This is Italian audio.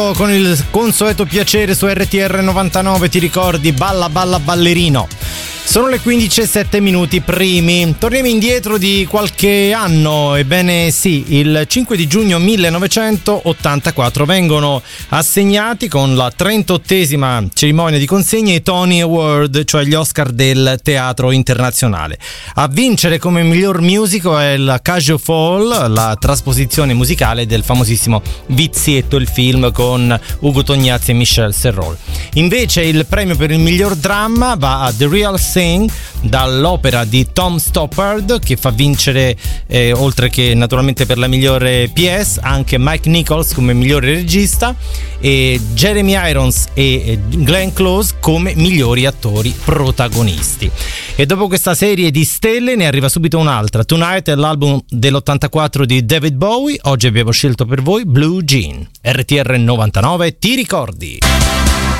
Con il consueto piacere su RTR 99, ti ricordi? Balla balla ballerino. Sono le 15:07 primi. Torniamo indietro di qualche anno. Ebbene sì, il 5 di giugno 1984 vengono assegnati con la 38esima cerimonia di consegna i Tony Award, cioè gli Oscar del teatro internazionale. A vincere come miglior musical è il Casual Fall, la trasposizione musicale del famosissimo Vizietto, il film con Ugo Tognazzi e Michel Serrault. Invece il premio per il miglior dramma va a The Real Thing, dall'opera di Tom Stoppard, che fa vincere oltre che naturalmente per la migliore PS anche Mike Nichols come migliore regista e Jeremy Irons e Glenn Close come migliori attori protagonisti. E dopo questa serie di stelle ne arriva subito un'altra. Tonight è l'album dell'84 di David Bowie. Oggi abbiamo scelto per voi Blue Jean. RTR 99, ti ricordi?